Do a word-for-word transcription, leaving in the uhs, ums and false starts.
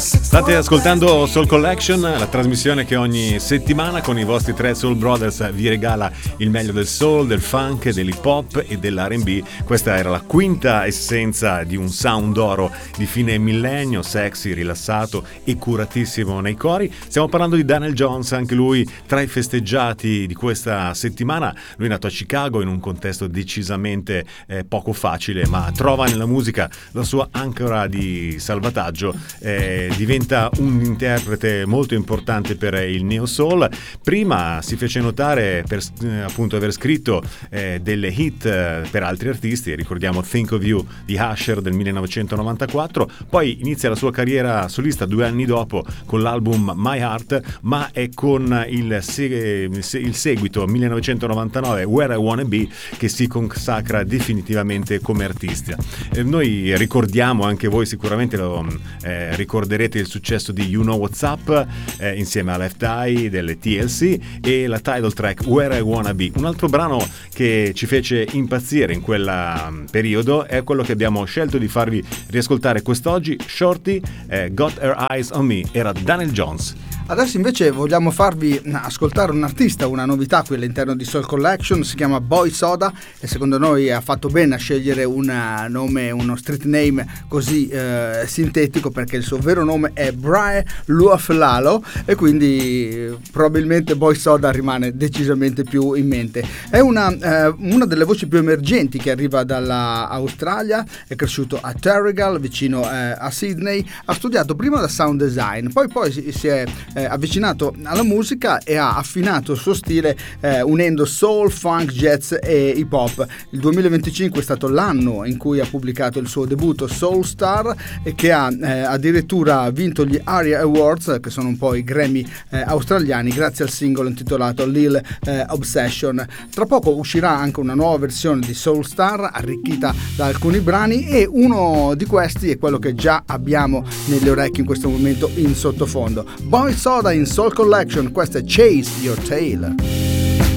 State ascoltando Soul Collection, la trasmissione che ogni settimana con i vostri tre Soul Brothers vi regala il meglio del soul, del funk, dell'hip hop e dell'R and B. Questa era la quinta essenza di un sound oro di fine millennio, sexy, rilassato e curatissimo nei cori. Stiamo parlando di Daniel Johns, anche lui tra i festeggiati di questa settimana. Lui è nato a Chicago in un contesto decisamente eh, poco facile, ma trova nella musica la sua ancora di salvataggio, eh, diventa un interprete molto importante per il neo soul. Prima si fece notare per eh, appunto aver scritto eh, delle hit eh, per altri artisti, ricordiamo Think of You di Usher del millenovecentonovantaquattro, poi inizia la sua carriera solista due anni dopo con l'album My Heart, ma è con il, se- il seguito millenovecentonovantanove Where I Wanna Be che si consacra definitivamente come artista. Eh, noi ricordiamo, anche voi sicuramente lo eh, ricorderete, il successo di You Know What's Up eh, insieme a Left Eye delle T L C e la title track Where I Wanna Be. Un altro brano che ci fece impazzire in quel periodo è quello che abbiamo scelto di farvi riascoltare quest'oggi, Shorty, eh, Got Her Eyes on Me, era Daniel Johns. Adesso invece vogliamo farvi ascoltare un artista, una novità qui all'interno di Soul Collection, si chiama Boy Soda e secondo noi ha fatto bene a scegliere un nome, uno street name così eh, sintetico, perché il suo vero nome è Brian Luaflalo e quindi eh, probabilmente Boy Soda rimane decisamente più in mente. È una, eh, una delle voci più emergenti che arriva dalla Australia, è cresciuto a Terrigal vicino eh, a Sydney, ha studiato prima da sound design, poi poi si, si è Eh, avvicinato alla musica e ha affinato il suo stile eh, unendo soul, funk, jazz e hip hop. Il duemilaventicinque è stato l'anno in cui ha pubblicato il suo debutto Soul Star e che ha eh, addirittura vinto gli ARIA Awards, che sono un po' i Grammy eh, australiani, grazie al singolo intitolato Lil eh, Obsession. Tra poco uscirà anche una nuova versione di Soul Star arricchita da alcuni brani e uno di questi è quello che già abbiamo nelle orecchie in questo momento in sottofondo. Boy Soda in Soul Collection, questa è Chase Your Tail.